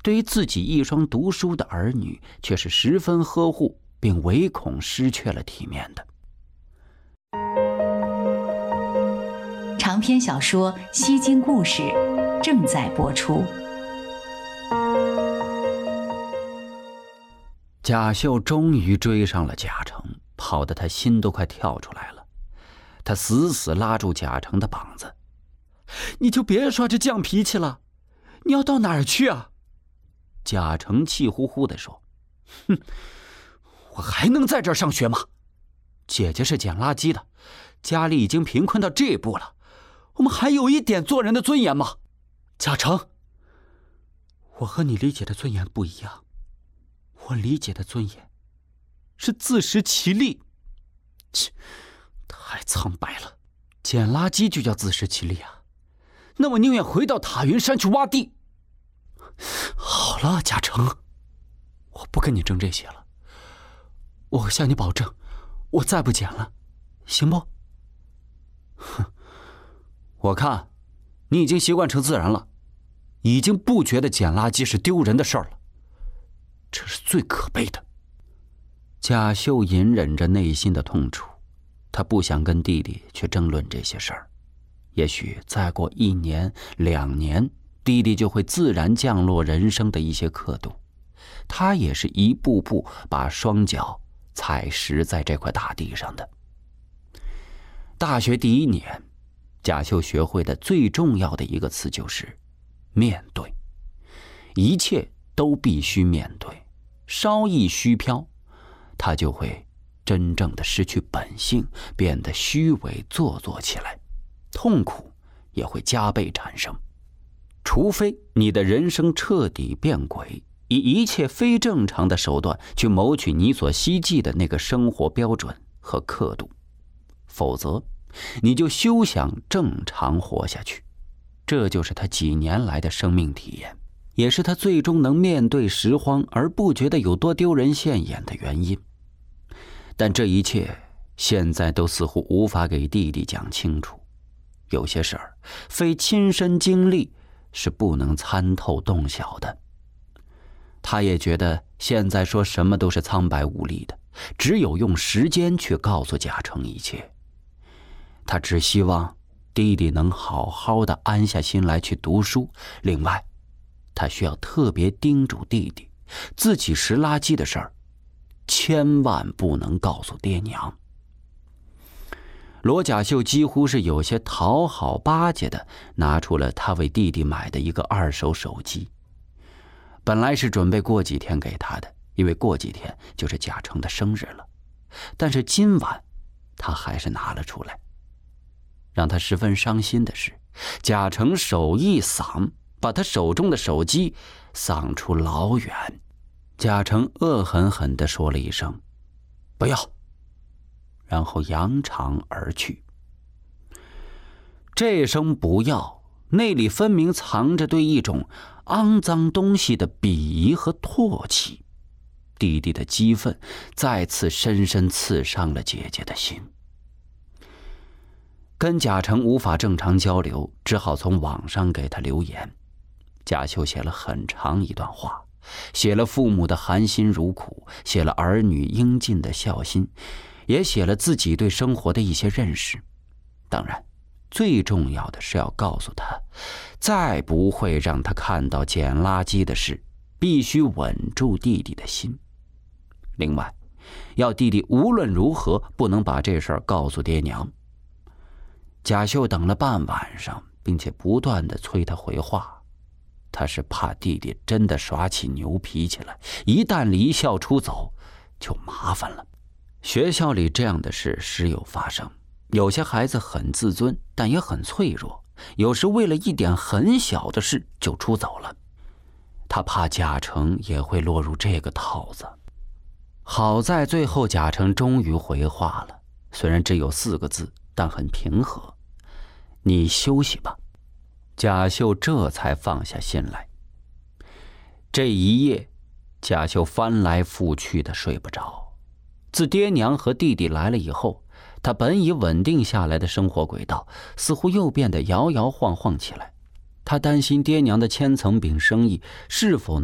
对于自己一双读书的儿女却是十分呵护，并唯恐失去了体面的。 长篇小说《西京故事》正在播出。 贾秀终于追上了贾成，跑得他心都快跳出来了。他死死拉住贾成的膀子：“你就别耍这犟脾气了，你要到哪儿去啊？”贾成气呼呼地说：“哼，我还能在这儿上学吗？姐姐是捡垃圾的，家里已经贫困到这步了，我们还有一点做人的尊严吗？”贾成，我和你理解的尊严不一样，我理解的尊严是自食其力。切，太苍白了，捡垃圾就叫自食其力啊？那我宁愿回到塔云山去挖地。好了，贾成，我不跟你争这些了，我向你保证，我再不捡了，行不？哼，我看你已经习惯成自然了，已经不觉得捡垃圾是丢人的事儿了，这是最可悲的。贾秀隐忍着内心的痛楚，他不想跟弟弟去争论这些事儿。也许再过1年2年，弟弟就会自然降落人生的一些刻度，他也是一步步把双脚踩实在这块大地上的。大学第1年，贾秀学会的最重要的一个词就是面对，一切都必须面对，稍一虚飘，他就会真正的失去本性，变得虚伪做作起来，痛苦也会加倍产生。除非你的人生彻底变轨，以一切非正常的手段去谋取你所希冀的那个生活标准和刻度，否则你就休想正常活下去。这就是他几年来的生命体验，也是他最终能面对拾荒而不觉得有多丢人现眼的原因。但这一切现在都似乎无法给弟弟讲清楚，有些事儿非亲身经历是不能参透洞晓的。他也觉得现在说什么都是苍白无力的，只有用时间去告诉贾成一切。他只希望弟弟能好好的安下心来去读书。另外，他需要特别叮嘱弟弟，自己拾垃圾的事儿千万不能告诉爹娘。罗贾秀几乎是有些讨好巴结的拿出了他为弟弟买的一个2手手机，本来是准备过几天给他的，因为过几天就是贾成的生日了，但是今晚他还是拿了出来。让他十分伤心的是，贾成手一搡，把他手中的手机搡出老远。贾成恶狠狠地说了一声不要，然后扬长而去。这声不要，内里分明藏着对一种肮脏东西的鄙夷和唾弃。弟弟的激愤再次深深刺伤了姐姐的心。跟贾成无法正常交流，只好从网上给他留言。贾秀写了很长一段话，写了父母的含辛茹苦，写了儿女应尽的孝心，也写了自己对生活的一些认识。当然，最重要的是要告诉他，再不会让他看到捡垃圾的事，必须稳住弟弟的心。另外，要弟弟无论如何不能把这事儿告诉爹娘。贾秀等了半晚上，并且不断地催他回话。他是怕弟弟真的耍起牛脾气来，一旦离校出走就麻烦了。学校里这样的事时有发生，有些孩子很自尊，但也很脆弱，有时为了一点很小的事就出走了。他怕贾成也会落入这个套子。好在最后贾成终于回话了，虽然只有4个字，但很平和：你休息吧。贾秀这才放下心来。这一夜，贾秀翻来覆去的睡不着。自爹娘和弟弟来了以后，他本已稳定下来的生活轨道似乎又变得摇摇晃晃起来。他担心爹娘的千层饼生意是否